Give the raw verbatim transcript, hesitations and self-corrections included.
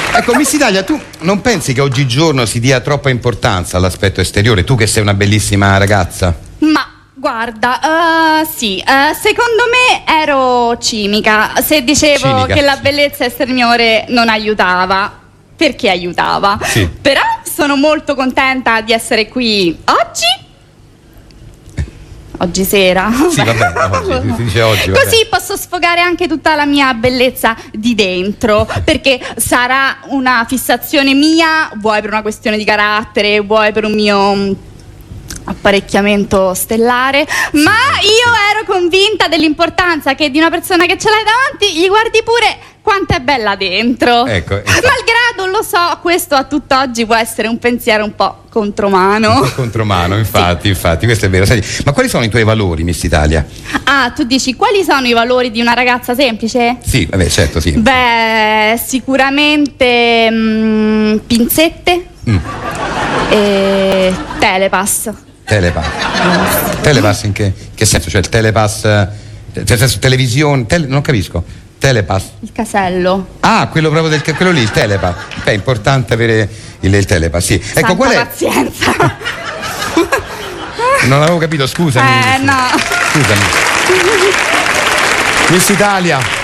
Ecco, Miss Italia, tu non pensi che oggigiorno si dia troppa importanza all'aspetto esteriore? Tu che sei una bellissima ragazza. Ma guarda, uh, sì, uh, secondo me ero cinica se dicevo Cinica, che la sì. bellezza esteriore non aiutava, perché aiutava. Sì. Però sono molto contenta di essere qui oggi. Oggi sera. Sì, vabbè, oggi, si dice oggi, vabbè. Così posso sfogare anche tutta la mia bellezza di dentro, perché sarà una fissazione mia, vuoi per una questione di carattere, vuoi per un mio mm, apparecchiamento stellare, ma io ero convinta dell'importanza che di una persona che ce l'hai davanti gli guardi pure quanto è bella dentro. Ecco, infatti. Malgrado, lo so, questo a tutt'oggi può essere un pensiero un po' contromano. Un po' contromano, infatti, sì. infatti, questo è vero. Senti, ma quali sono i tuoi valori, Miss Italia? Ah, tu dici quali sono i valori di una ragazza semplice? Sì, vabbè, certo, sì. Beh, sicuramente mm, pinzette Mm. e telepass. Telepass. Telepass in che, che senso? Cioè il telepass, eh, nel senso televisione, tele, non capisco. Telepass. Il casello. Ah, quello proprio del quello lì, il telepass. Beh, è importante avere il, il telepass, sì. Ecco, Santa qual è? pazienza. Non avevo capito, scusami. Eh, no. Scusami. Miss Italia.